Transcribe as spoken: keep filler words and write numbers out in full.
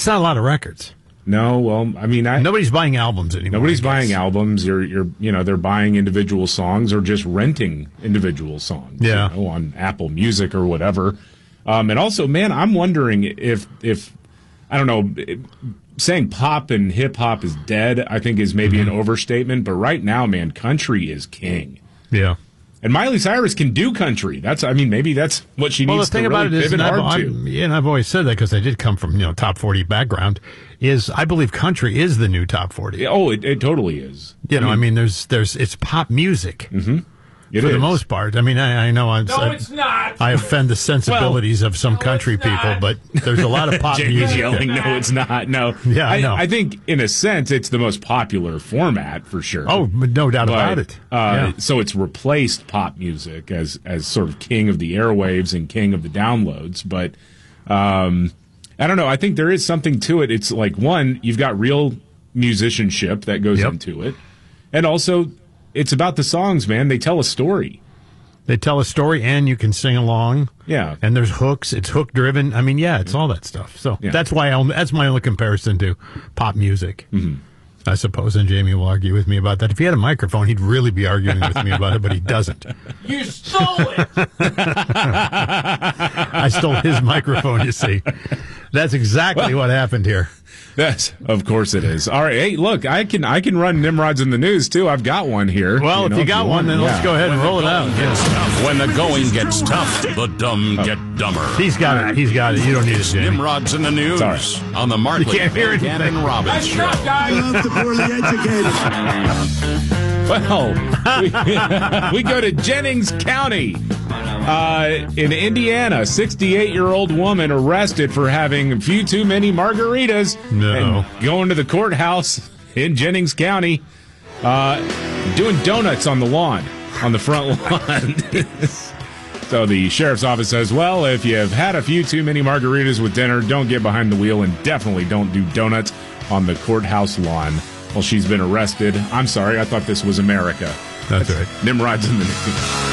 It's not a lot of records. No, well, I mean, I, nobody's buying albums anymore. Nobody's buying albums. You're, you're, you know, they're buying individual songs or just renting individual songs. Yeah, you know, on Apple Music or whatever. Um, and also, man, I'm wondering if, if I don't know, saying pop and hip hop is dead, I think is maybe mm-hmm. an overstatement. But right now, man, country is king. Yeah. And Miley Cyrus can do country. That's, I mean, maybe that's what she well, needs to really pivot is, hard I've, to. I've, and I've always said that because I did come from, you know, top forty background, is I believe country is the new top forty. Oh, it, it totally is. You know, I mean, I mean there's, there's, it's pop music. Mm-hmm. It for is. the most part. I mean, I, I know I'm, no, I, it's not. I offend the sensibilities well, of some no, country people, but there's a lot of pop Jamie's music. yelling, no, it's not. No. Yeah, I, I know. I think, in a sense, it's the most popular format, for sure. Oh, no doubt but, about it. Uh, yeah. So it's replaced pop music as, as sort of king of the airwaves and king of the downloads. But um, I don't know. I think there is something to it. It's like, one, you've got real musicianship that goes yep. into it. And also, it's about the songs, man. They tell a story. They tell a story, and you can sing along. Yeah, and there's hooks. It's hook driven. I mean, yeah, it's all that stuff. So yeah. that's why I'll, that's my only comparison to pop music, mm-hmm. I suppose. And Jamie will argue with me about that. If he had a microphone, he'd really be arguing with me about it, but he doesn't. You stole it. I stole his microphone. You see, that's exactly well, what happened here. That's, of course it is. All right, hey, look, I can I can run Nimrods in the news too. I've got one here. Well, you if know, you got if you one, then yeah. let's go ahead and roll it out. Tough, when the going gets tough, the dumb oh. get dumber. He's got it. He's got it. You don't need it, Jamie. Nimrods in the news Sorry. on the Markley, you can't hear anything. and Robbins show. I love the poorly educated. Well, we, we go to Jennings County. Uh, in Indiana, sixty-eight-year-old woman arrested for having a few too many margaritas no. and going to the courthouse in Jennings County, uh, doing donuts on the lawn, on the front lawn. So the sheriff's office says, well, if you've had a few too many margaritas with dinner, don't get behind the wheel and definitely don't do donuts on the courthouse lawn. Well, she's been arrested. I'm sorry, I thought this was America. That's right. Nimrod's in the news.